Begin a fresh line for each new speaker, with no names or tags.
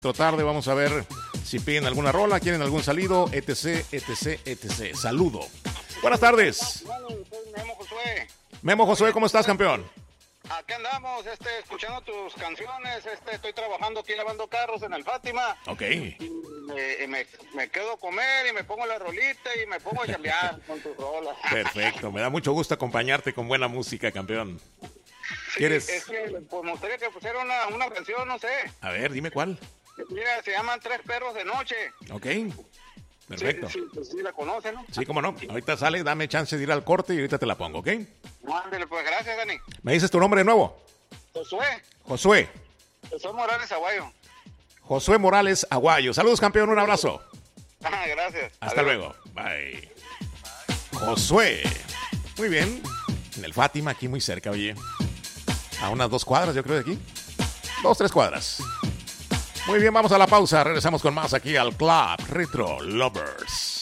Tarde, vamos a ver si piden alguna rola, quieren algún salido, etc, etc, etc. Saludo. Buenas tardes.
Soy Memo Josué.
Memo Josué, ¿cómo estás, campeón?
Aquí andamos, escuchando tus canciones, estoy trabajando aquí lavando carros en el Fátima.
Ok.
Y me quedo a comer y me pongo la rolita y me pongo a chambear con tus rolas.
Perfecto, me da mucho gusto acompañarte con buena música, campeón.
Sí,
¿Quieres?
Pues me gustaría que pusiera una canción, no sé.
A ver, dime cuál.
Mira, se llaman Tres Perros de Noche.
Ok, perfecto.
Sí, pues sí la conocen, ¿no?
Sí, cómo no. Ahorita sale, dame chance de ir al corte y ahorita te la pongo, ¿ok?
Ándale, pues gracias, Dani.
¿Me dices tu nombre de nuevo?
Josué.
Josué.
Josué Morales Aguayo.
Josué Morales Aguayo. Saludos, campeón, un abrazo.
Gracias.
Hasta luego. Bye. Josué. Muy bien. En el Fátima, aquí muy cerca, oye. A unas 2 cuadras, yo creo, de aquí. 2, 3 cuadras. Muy bien, vamos a la pausa. Regresamos con más aquí al Club Retro Lovers.